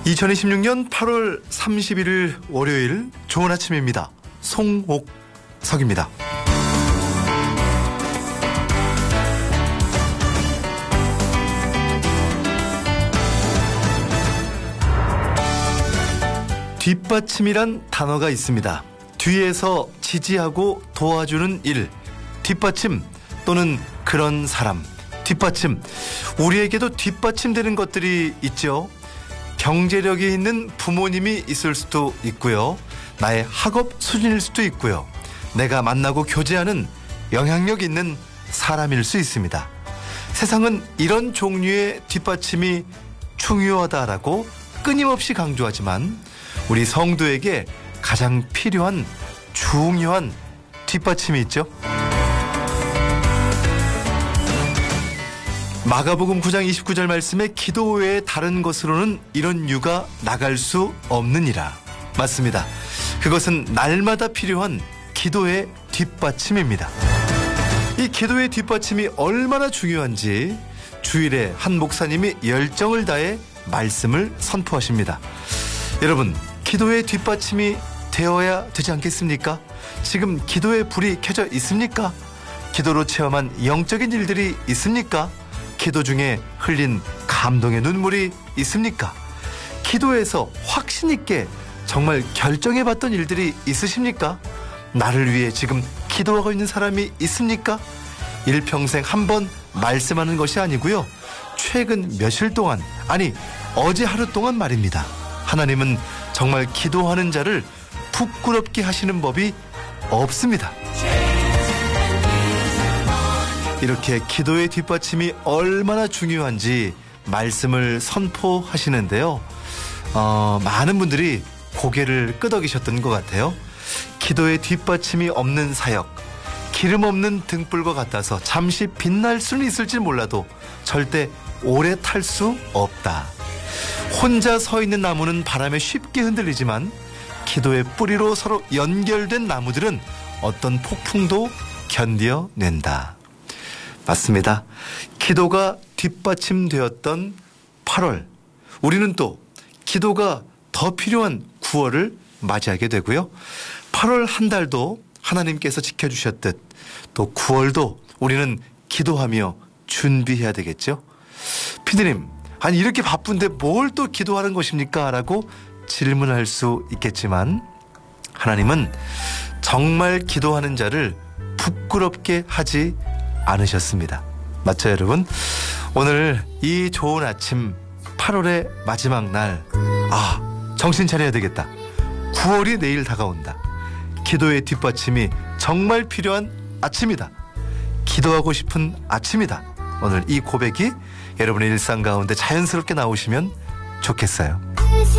2026년 8월 31일 월요일 좋은 아침입니다. 송옥석입니다. 뒷받침이란 단어가 있습니다. 뒤에서 지지하고 도와주는 일, 뒷받침 또는 그런 사람, 뒷받침. 우리에게도 뒷받침되는 것들이 있죠. 경제력이 있는 부모님이 있을 수도 있고요. 나의 학업 수준일 수도 있고요. 내가 만나고 교제하는 영향력 있는 사람일 수 있습니다. 세상은 이런 종류의 뒷받침이 중요하다라고 끊임없이 강조하지만 우리 성도에게 가장 필요한 중요한 뒷받침이 있죠. 마가복음 9장 29절 말씀에 기도 외에 다른 것으로는 이런 유가 나갈 수 없느니라. 맞습니다. 그것은 날마다 필요한 기도의 뒷받침입니다. 이 기도의 뒷받침이 얼마나 중요한지 주일에 한 목사님이 열정을 다해 말씀을 선포하십니다. 여러분, 기도의 뒷받침이 되어야 되지 않겠습니까? 지금 기도의 불이 켜져 있습니까? 기도로 체험한 영적인 일들이 있습니까? 기도 중에 흘린 감동의 눈물이 있습니까? 기도에서 확신 있게 정말 결정해봤던 일들이 있으십니까? 나를 위해 지금 기도하고 있는 사람이 있습니까? 일평생 한 번 말씀하는 것이 아니고요. 최근 며칠 동안, 아니 어제 하루 동안 말입니다. 하나님은 정말 기도하는 자를 부끄럽게 하시는 법이 없습니다. 이렇게 기도의 뒷받침이 얼마나 중요한지 말씀을 선포하시는데요. 많은 분들이 고개를 끄덕이셨던 것 같아요. 기도의 뒷받침이 없는 사역, 기름 없는 등불과 같아서 잠시 빛날 수는 있을지 몰라도 절대 오래 탈 수 없다. 혼자 서 있는 나무는 바람에 쉽게 흔들리지만 기도의 뿌리로 서로 연결된 나무들은 어떤 폭풍도 견뎌낸다. 맞습니다. 기도가 뒷받침되었던 8월, 우리는 또 기도가 더 필요한 9월을 맞이하게 되고요. 8월 한 달도 하나님께서 지켜주셨듯 또 9월도 우리는 기도하며 준비해야 되겠죠. 피디님, 아니 이렇게 바쁜데 뭘 또 기도하는 것입니까? 라고 질문할 수 있겠지만 하나님은 정말 기도하는 자를 부끄럽게 하지 않으셨습니다. 맞죠, 여러분? 오늘 이 좋은 아침 8월의 마지막 날, 정신 차려야 되겠다. 9월이 내일 다가온다. 기도의 뒷받침이 정말 필요한 아침이다. 기도하고 싶은 아침이다. 오늘 이 고백이 여러분의 일상 가운데 자연스럽게 나오시면 좋겠어요.